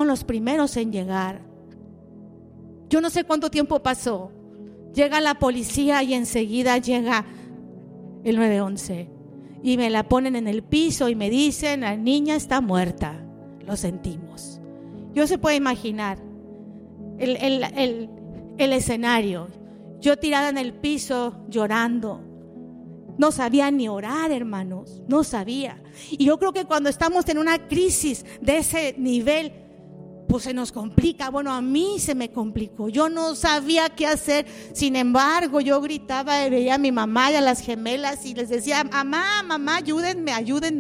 fueron los primeros en llegar. Yo no sé cuánto tiempo pasó. Llega la policía y enseguida llega el 911 y me la ponen en el piso y me dicen: la niña está muerta. Lo sentimos. Yo se puede imaginar el escenario. Yo tirada en el piso llorando. No sabía ni orar, hermanos, no sabía. Y yo creo que cuando estamos en una crisis de ese nivel, pues se nos complica. Bueno, a mí se me complicó. Yo no sabía qué hacer. Sin embargo, yo gritaba y veía a mi mamá y a las gemelas y les decía: mamá, ayúdenme.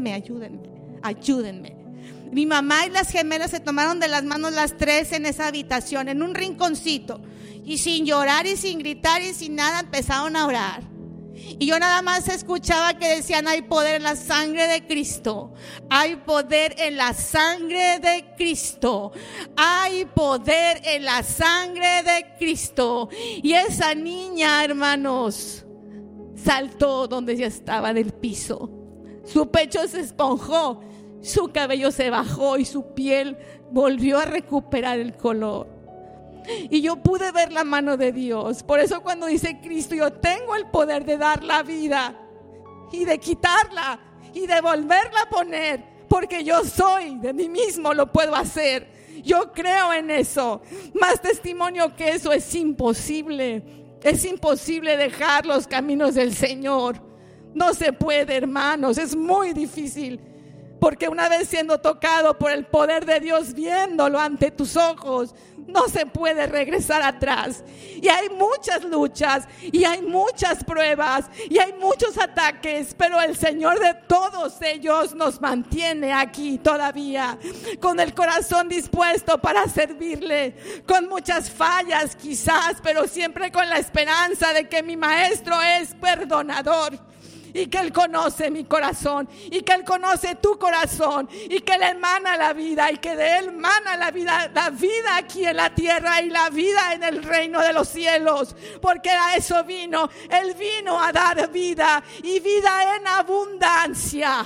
Mi mamá y las gemelas se tomaron de las manos las tres en esa habitación, en un rinconcito. Y sin llorar y sin gritar y sin nada empezaron a orar. Y yo nada más escuchaba que decían: hay poder en la sangre de Cristo. Hay poder en la sangre de Cristo. Hay poder en la sangre de Cristo. Y esa niña, hermanos, saltó donde ya estaba del piso. Su pecho se esponjó, su cabello se bajó y su piel volvió a recuperar el color. Y yo pude ver la mano de Dios. Por eso cuando dice Cristo: yo tengo el poder de dar la vida y de quitarla y de volverla a poner, porque yo soy de mí mismo, lo puedo hacer. Yo creo en eso. Más testimonio que eso es imposible. Es imposible dejar los caminos del Señor. No se puede, hermanos, es muy difícil. Porque una vez siendo tocado por el poder de Dios, viéndolo ante tus ojos, no se puede regresar atrás. Y hay muchas luchas, y hay muchas pruebas, y hay muchos ataques, pero el Señor de todos ellos nos mantiene aquí todavía, con el corazón dispuesto para servirle, con muchas fallas quizás, pero siempre con la esperanza de que mi Maestro es perdonador. Y que Él conoce mi corazón, y que Él conoce tu corazón, y que Él emana la vida, y que de Él emana la vida aquí en la tierra y la vida en el reino de los cielos, porque a eso vino. Él vino a dar vida, y vida en abundancia.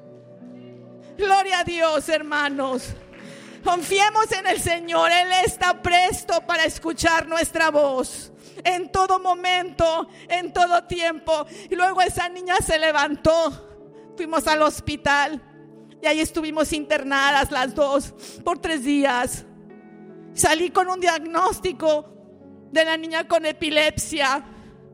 Gloria a Dios, hermanos. Confiemos en el Señor. Él está presto para escuchar nuestra voz en todo momento, en todo tiempo. Y luego esa niña se levantó. Fuimos al hospital y ahí estuvimos internadas las dos por 3 días. Salí con un diagnóstico de la niña con epilepsia.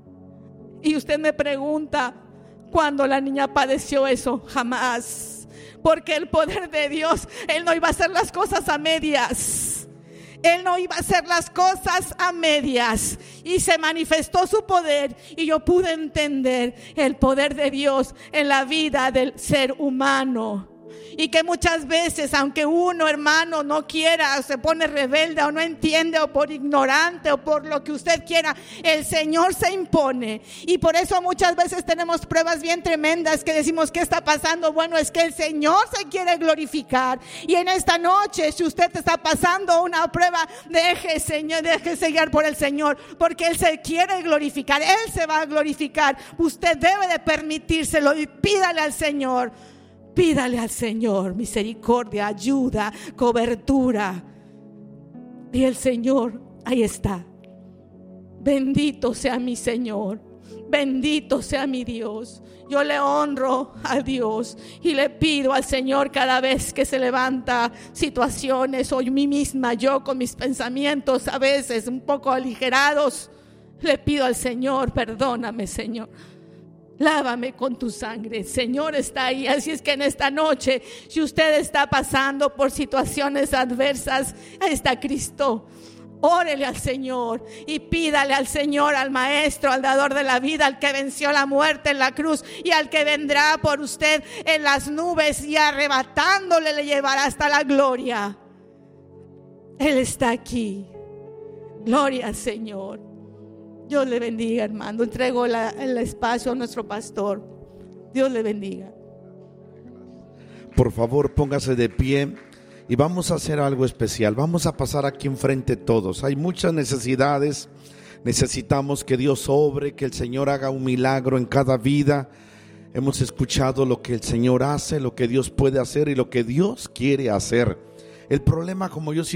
Y usted me pregunta: ¿cuándo la niña padeció eso? Jamás. Porque el poder de Dios, Él no iba a hacer las cosas a medias. Él no iba a hacer las cosas a medias. Y se manifestó su poder, y yo pude entender el poder de Dios en la vida del ser humano. Y que muchas veces, aunque uno, hermano, no quiera, o se pone rebelde, o no entiende, o por ignorante, o por lo que usted quiera, el Señor se impone. Y por eso muchas veces tenemos pruebas bien tremendas que decimos: ¿qué está pasando? Bueno, es que el Señor se quiere glorificar. Y en esta noche, si usted está pasando una prueba, déjese guiar por el Señor, porque Él se quiere glorificar. Él se va a glorificar. Usted debe de permitírselo y pídale al Señor. Pídale al Señor misericordia, ayuda, cobertura. Y el Señor ahí está. Bendito sea mi Señor. Bendito sea mi Dios. Yo le honro a Dios y le pido al Señor cada vez que se levanta situaciones, o mí misma, yo con mis pensamientos a veces un poco aligerados, le pido al Señor: perdóname, Señor. Lávame con tu sangre. El Señor está ahí. Así es que en esta noche, si usted está pasando por situaciones adversas, ahí está Cristo. Órele al Señor y pídale al Señor, al Maestro, al dador de la vida, al que venció la muerte en la cruz y al que vendrá por usted en las nubes y arrebatándole le llevará hasta la gloria. Él está aquí. Gloria al Señor. Dios le bendiga, hermano. Entrego el espacio a nuestro pastor. Dios le bendiga. Por favor, póngase de pie y vamos a hacer algo especial. Vamos a pasar aquí enfrente todos. Hay muchas necesidades. Necesitamos que Dios obre, que el Señor haga un milagro en cada vida. Hemos escuchado lo que el Señor hace, lo que Dios puede hacer y lo que Dios quiere hacer. El problema, como yo siempre